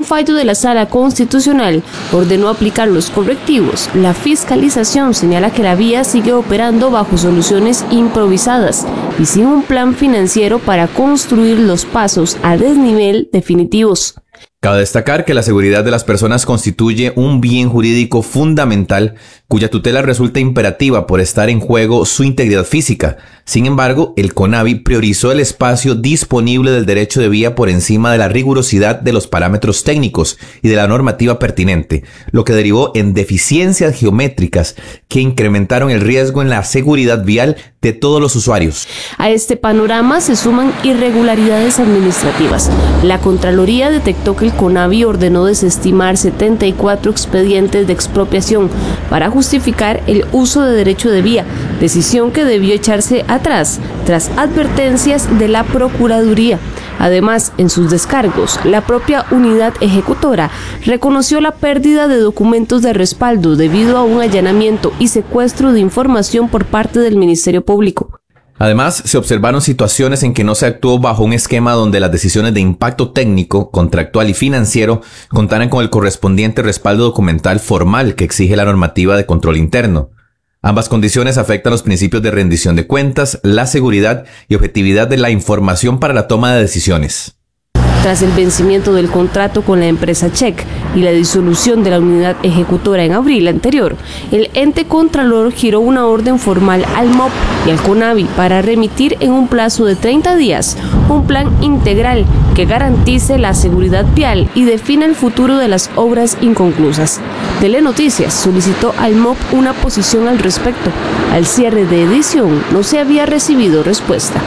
fallo de la Sala Constitucional ordenó aplicar los correctivos. La fiscalización señala que la vía sigue operando bajo soluciones improvisadas y sin un plan financiero para construir los pasos a desnivel definitivos. Cabe destacar que la seguridad de las personas constituye un bien jurídico fundamental cuya tutela resulta imperativa por estar en juego su integridad física. Sin embargo, el CONAVI priorizó el espacio disponible del derecho de vía por encima de la rigurosidad de los parámetros técnicos y de la normativa pertinente, lo que derivó en deficiencias geométricas que incrementaron el riesgo en la seguridad vial de todos los usuarios. A este panorama se suman irregularidades administrativas. La Contraloría detectó que el CONAVI ordenó desestimar 74 expedientes de expropiación para justificar el uso de derecho de vía, decisión que debió echarse atrás tras advertencias de la Procuraduría. Además, en sus descargos, la propia unidad ejecutora reconoció la pérdida de documentos de respaldo debido a un allanamiento y secuestro de información por parte del Ministerio Público. Además, se observaron situaciones en que no se actuó bajo un esquema donde las decisiones de impacto técnico, contractual y financiero contaran con el correspondiente respaldo documental formal que exige la normativa de control interno. Ambas condiciones afectan los principios de rendición de cuentas, la seguridad y objetividad de la información para la toma de decisiones. Tras el vencimiento del contrato con la empresa Check y la disolución de la unidad ejecutora en abril anterior, el ente contralor giró una orden formal al MOP y al CONAVI para remitir en un plazo de 30 días un plan integral que garantice la seguridad vial y defina el futuro de las obras inconclusas. Telenoticias solicitó al MOP una posición al respecto. Al cierre de edición no se había recibido respuesta.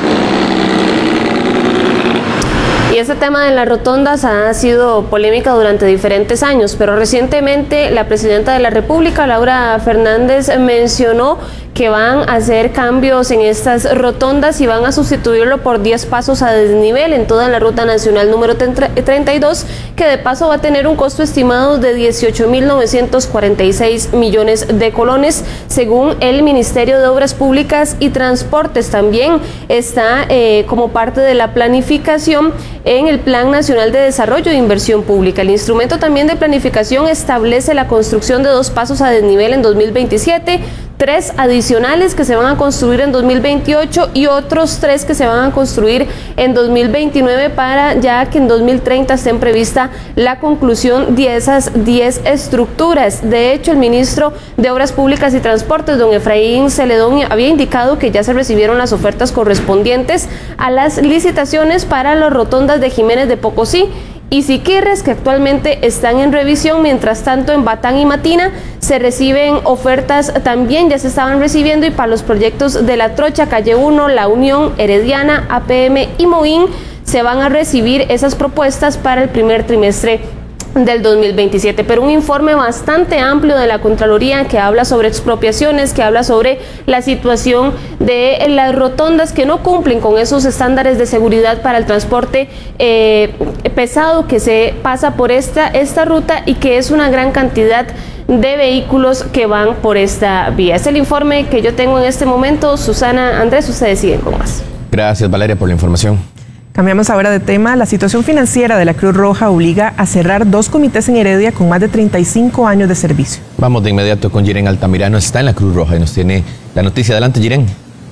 Y este tema de las rotondas ha sido polémica durante diferentes años, pero recientemente la presidenta de la República, Laura Fernández, mencionó que van a hacer cambios en estas rotondas y van a sustituirlo por 10 pasos a desnivel en toda la ruta nacional número 32, que de paso va a tener un costo estimado de 18.946 millones de colones, según el Ministerio de Obras Públicas y Transportes. También está como parte de la planificación en el Plan Nacional de Desarrollo de Inversión Pública. El instrumento también de planificación establece la construcción de 2 pasos a desnivel en 2027, 3 adicionales que se van a construir en 2028 y otros 3 que se van a construir en 2029 para ya que en 2030 estén prevista la conclusión de esas 10 estructuras. De hecho, el ministro de Obras Públicas y Transportes, don Efraín Celedón, había indicado que ya se recibieron las ofertas correspondientes a las licitaciones para las rotondas de Jiménez de Pocosí y Siquirres, que actualmente están en revisión. Mientras tanto, en Batán y Matina se reciben ofertas, también ya se estaban recibiendo, y para los proyectos de La Trocha, Calle 1, La Unión, Herediana, APM y Moín se van a recibir esas propuestas para el primer trimestre del 2027, pero un informe bastante amplio de la Contraloría que habla sobre expropiaciones, que habla sobre la situación de las rotondas que no cumplen con esos estándares de seguridad para el transporte pesado que se pasa por esta ruta y que es una gran cantidad de vehículos que van por esta vía. Es el informe que yo tengo en este momento. Susana, Andrés, ustedes siguen con más. Gracias, Valeria, por la información. Cambiamos ahora de tema. La situación financiera de la Cruz Roja obliga a cerrar 2 comités en Heredia con más de 35 años de servicio. Vamos de inmediato con Jiren Altamirano, está en la Cruz Roja y nos tiene la noticia. Adelante, Jiren.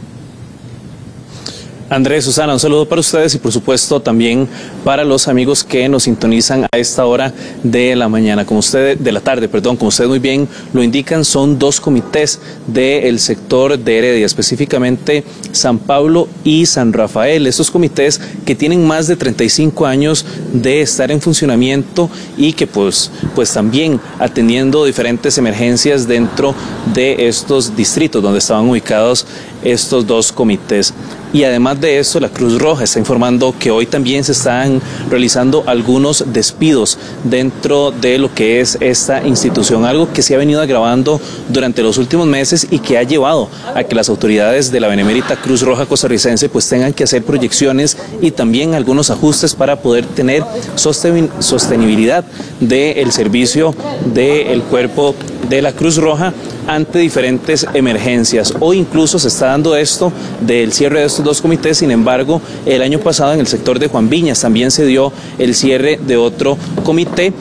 Andrés, Susana, un saludo para ustedes y por supuesto también para los amigos que nos sintonizan a esta hora de la mañana. Como ustedes muy bien lo indican, son 2 comités del sector de Heredia, específicamente San Pablo y San Rafael. Estos comités que tienen más de 35 años de estar en funcionamiento y que pues también atendiendo diferentes emergencias dentro de estos distritos donde estaban ubicados estos 2 comités. Y además de eso, la Cruz Roja está informando que hoy también se están realizando algunos despidos dentro de lo que es esta institución, algo que se ha venido agravando durante los últimos meses y que ha llevado a que las autoridades de la Benemérita Cruz Roja costarricense pues tengan que hacer proyecciones y también algunos ajustes para poder tener sostenibilidad del servicio del cuerpo de la Cruz Roja ante diferentes emergencias. Hoy incluso se está dando esto del cierre de estos 2 comités. Sin embargo, el año pasado en el sector de Juan Viñas también se dio el cierre de otro comité